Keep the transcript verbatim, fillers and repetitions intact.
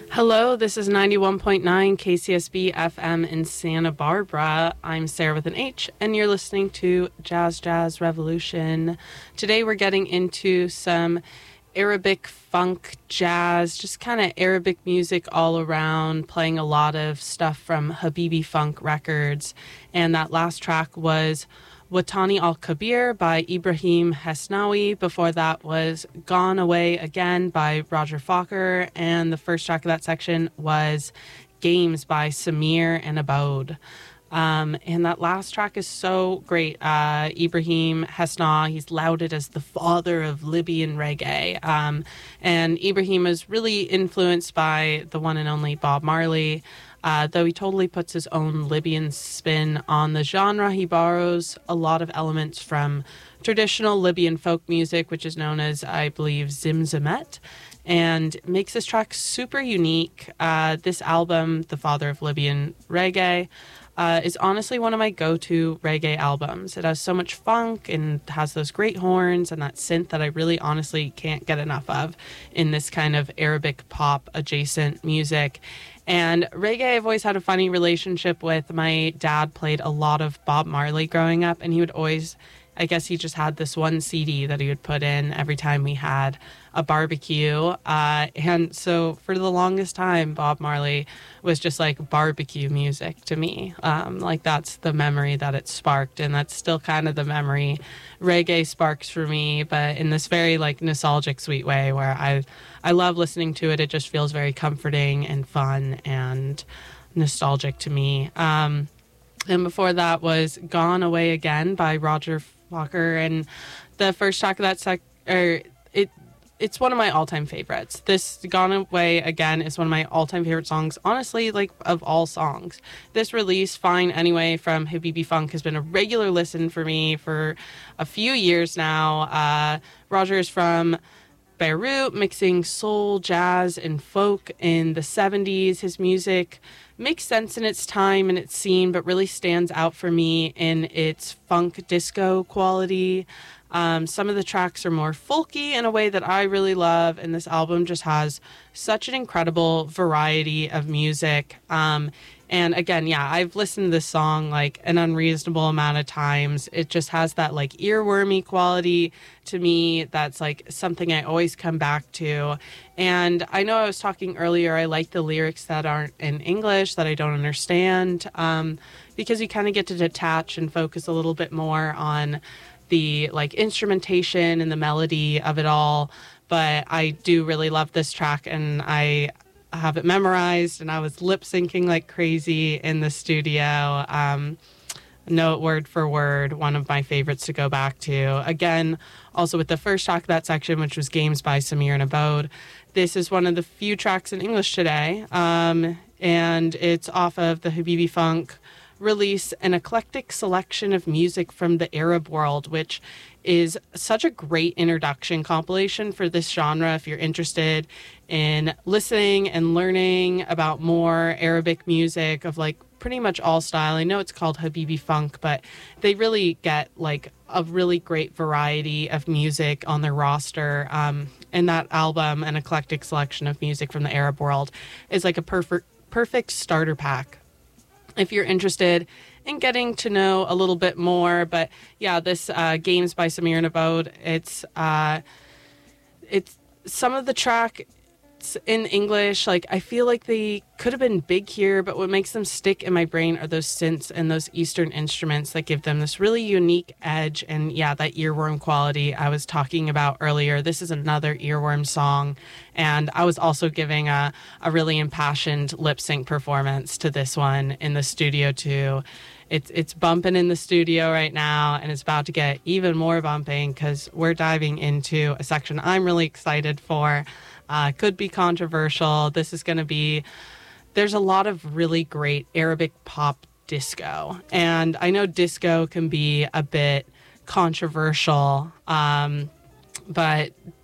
Hello, this is ninety-one point nine K C S B F M in Santa Barbara. I'm Sarah with an H, and you're listening to Jazz Jazz Revolution. Today we're getting into some Arabic funk jazz, just kind of Arabic music all around, playing a lot of stuff from Habibi Funk Records. And that last track was Watani Al-Kabir by Ibrahim Hesnawi. Before that was Gone Away Again by Roger Fokker. And the first track of that section was Games by Samir and Abode. Um, and that last track is so great. Uh, Ibrahim Hesna, he's lauded as the father of Libyan reggae. Um, and Ibrahim is really influenced by the one and only Bob Marley. Uh, though he totally puts his own Libyan spin on the genre, he borrows a lot of elements from traditional Libyan folk music, which is known as, I believe, Zimzamet, and makes this track super unique. Uh, this album, The Father of Libyan Reggae, uh, is honestly one of my go-to reggae albums. It has so much funk and has those great horns and that synth that I really honestly can't get enough of in this kind of Arabic pop adjacent music. And reggae, I've always had a funny relationship with. My dad played a lot of Bob Marley growing up, and he would always, I guess he just had this one C D that he would put in every time we had a barbecue. Uh, and so for the longest time, Bob Marley was just like barbecue music to me. Um, like that's the memory that it sparked, and that's still kind of the memory reggae sparks for me, but in this very like nostalgic, sweet way where I I love listening to it. It just feels very comforting and fun and nostalgic to me. Um, and before that was Gone Away Again by Roger Fokker. And the first track of that sec, or it, it's one of my all-time favorites. This Gone Away Again is one of my all-time favorite songs, honestly, like of all songs. This release, Fine Anyway, from Habibi Funk has been a regular listen for me for a few years now. Uh, Roger is from Beirut, mixing soul, jazz, and folk in the seventies. His music makes sense in its time and its scene, but really stands out for me in its funk disco quality. Um, some of the tracks are more folky in a way that I really love, and this album just has such an incredible variety of music. Um, and again, yeah, I've listened to this song like an unreasonable amount of times. It just has that like earwormy quality to me that's like something I always come back to. And I know I was talking earlier, I like the lyrics that aren't in English, that I don't understand, um, because you kind of get to detach and focus a little bit more on the like instrumentation and the melody of it all. But I do really love this track, and I have it memorized, and I was lip syncing like crazy in the studio. Um, note word for word, one of my favorites to go back to. Again, also with the first track of that section, which was Games by Samir and Abode. This is one of the few tracks in English today, um, and it's off of the Habibi Funk release, An Eclectic Selection of Music from the Arab World, which is such a great introduction compilation for this genre if you're interested in listening and learning about more Arabic music of like pretty much all style. I know it's called Habibi Funk, but they really get like a really great variety of music on their roster. Um, and that album, An Eclectic Selection of Music from the Arab World, is like a perfect perfect starter pack if you're interested in getting to know a little bit more. But yeah, this uh, Games by Samir and Abode, it's uh, it's some of the track in English, like I feel like they could have been big here, but what makes them stick in my brain are those synths and those Eastern instruments that give them this really unique edge. And yeah, that earworm quality I was talking about earlier. This is another earworm song, and I was also giving a, a really impassioned lip sync performance to this one in the studio too. It's it's bumping in the studio right now, and it's about to get even more bumping because we're diving into a section I'm really excited for. Uh, could be controversial. This is going to be, there's a lot of really great Arabic pop disco. And I know disco can be a bit controversial, um, but